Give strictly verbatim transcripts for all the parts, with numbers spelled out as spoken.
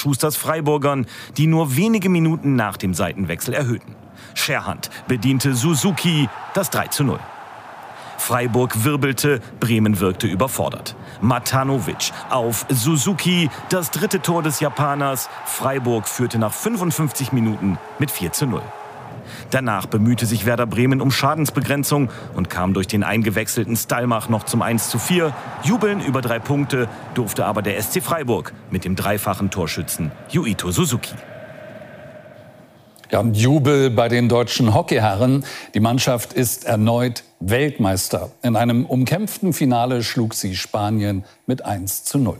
Schusters Freiburgern, die nur wenige Minuten nach dem Seitenwechsel erhöhten. Scherhand bediente Suzuki das drei zu null. Freiburg wirbelte, Bremen wirkte überfordert. Matanovic auf Suzuki, das dritte Tor des Japaners. Freiburg führte nach fünfundfünfzig Minuten mit vier zu null. Danach bemühte sich Werder Bremen um Schadensbegrenzung und kam durch den eingewechselten Stalmach noch zum eins zu vier. Jubeln über drei Punkte durfte aber der S C Freiburg mit dem dreifachen Torschützen Yuito Suzuki. Ja, und Jubel bei den deutschen Hockeyherren. Die Mannschaft ist erneut Weltmeister. In einem umkämpften Finale schlug sie Spanien mit eins zu null.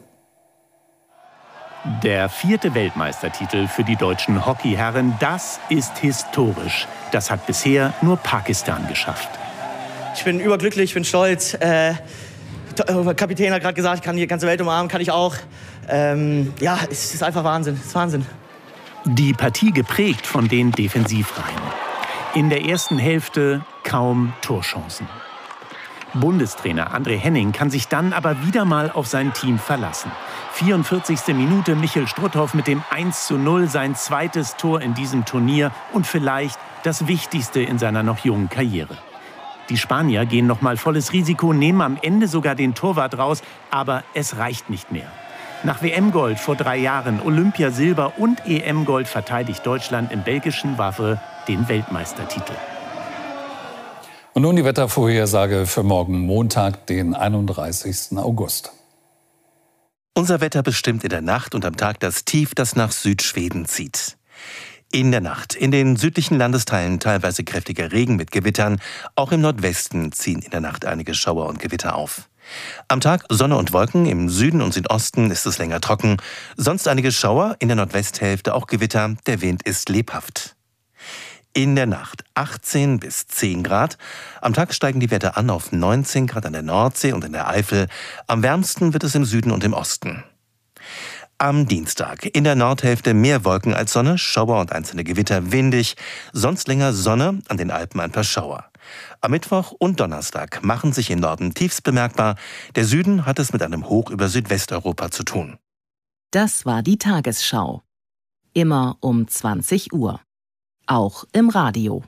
Der vierte Weltmeistertitel für die deutschen Hockeyherren, das ist historisch. Das hat bisher nur Pakistan geschafft. Ich bin überglücklich, ich bin stolz. Äh, der Kapitän hat gerade gesagt, ich kann die ganze Welt umarmen, kann ich auch. Ähm, ja, es ist einfach Wahnsinn, es ist Wahnsinn. Die Partie geprägt von den Defensivreihen. In der ersten Hälfte kaum Torchancen. Bundestrainer André Henning kann sich dann aber wieder mal auf sein Team verlassen. vierundvierzigste Minute Michel Strutthoff mit dem eins zu null, sein zweites Tor in diesem Turnier und vielleicht das wichtigste in seiner noch jungen Karriere. Die Spanier gehen noch mal volles Risiko, nehmen am Ende sogar den Torwart raus, aber es reicht nicht mehr. Nach W M-Gold vor drei Jahren, Olympiasilber und E M-Gold verteidigt Deutschland im belgischen Wavre den Weltmeistertitel. Und nun die Wettervorhersage für morgen Montag, den einunddreißigsten August. Unser Wetter bestimmt in der Nacht und am Tag das Tief, das nach Südschweden zieht. In der Nacht in den südlichen Landesteilen teilweise kräftiger Regen mit Gewittern. Auch im Nordwesten ziehen in der Nacht einige Schauer und Gewitter auf. Am Tag Sonne und Wolken, im Süden und Südosten ist es länger trocken. Sonst einige Schauer, in der Nordwesthälfte auch Gewitter, der Wind ist lebhaft. In der Nacht achtzehn bis zehn Grad. Am Tag steigen die Werte an auf neunzehn Grad an der Nordsee und in der Eifel. Am wärmsten wird es im Süden und im Osten. Am Dienstag in der Nordhälfte mehr Wolken als Sonne, Schauer und einzelne Gewitter, windig. Sonst länger Sonne, an den Alpen ein paar Schauer. Am Mittwoch und Donnerstag machen sich im Norden Tiefs bemerkbar. Der Süden hat es mit einem Hoch über Südwesteuropa zu tun. Das war die Tagesschau. Immer um zwanzig Uhr. Auch im Radio.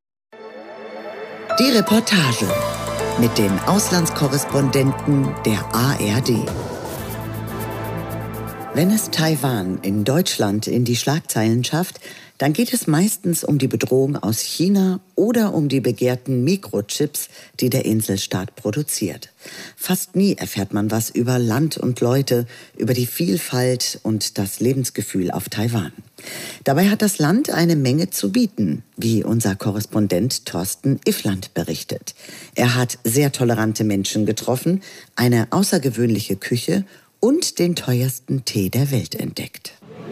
Die Reportage mit den Auslandskorrespondenten der A R D. Wenn es Taiwan in Deutschland in die Schlagzeilen schafft, dann geht es meistens um die Bedrohung aus China oder um die begehrten Mikrochips, die der Inselstaat produziert. Fast nie erfährt man was über Land und Leute, über die Vielfalt und das Lebensgefühl auf Taiwan. Dabei hat das Land eine Menge zu bieten, wie unser Korrespondent Thorsten Iffland berichtet. Er hat sehr tolerante Menschen getroffen, eine außergewöhnliche Küche und den teuersten Tee der Welt entdeckt.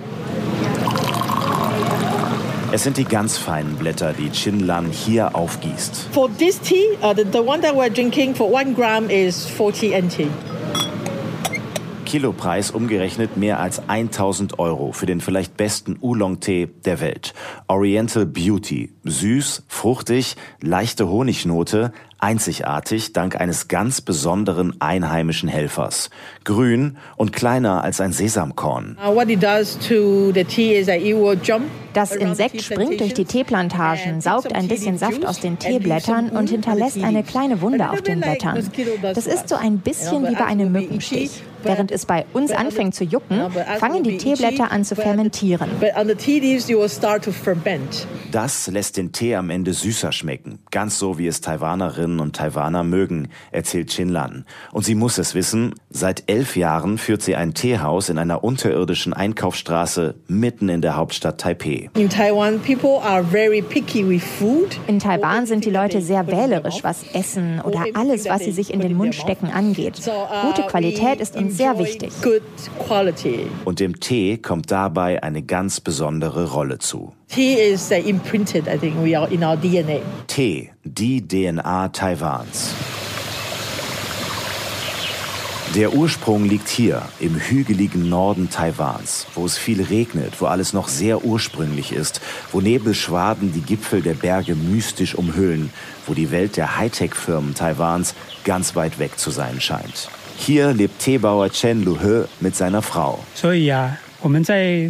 Es sind die ganz feinen Blätter, die Chin Lan hier aufgießt. For this tea, uh, the, the one that we're drinking for one gram is forty N T. Kilopreis umgerechnet mehr als tausend Euro für den vielleicht besten Oolong-Tee der Welt. Oriental Beauty. Süß, fruchtig, leichte Honignote, einzigartig dank eines ganz besonderen einheimischen Helfers. Grün und kleiner als ein Sesamkorn. Das Insekt springt durch die Teeplantagen, saugt ein bisschen Saft aus den Teeblättern und hinterlässt eine kleine Wunde auf den Blättern. Das ist so ein bisschen wie bei einem Mückenstich. Während es bei uns anfängt zu jucken, fangen die Teeblätter an zu fermentieren. Das lässt den Tee am Ende süßer schmecken. Ganz so, wie es Taiwanerinnen und Taiwaner mögen, erzählt Chin Lan. Und sie muss es wissen, seit elf Jahren führt sie ein Teehaus in einer unterirdischen Einkaufsstraße mitten in der Hauptstadt Taipeh. In Taiwan, people are very picky with food. In Taiwan sind die Leute sehr wählerisch, was Essen oder alles, was sie sich in den Mund stecken, angeht. Gute Qualität ist uns sehr wichtig. Und dem Tee kommt dabei eine ganz besondere Rolle zu. Tea is imprinted, I think, we are in our D N A. Tee, die D N A Taiwans. Der Ursprung liegt hier, im hügeligen Norden Taiwans, wo es viel regnet, wo alles noch sehr ursprünglich ist, wo Nebelschwaden die Gipfel der Berge mystisch umhüllen, wo die Welt der Hightech-Firmen Taiwans ganz weit weg zu sein scheint. Hier lebt Teebauer Chen Lu-he mit seiner Frau.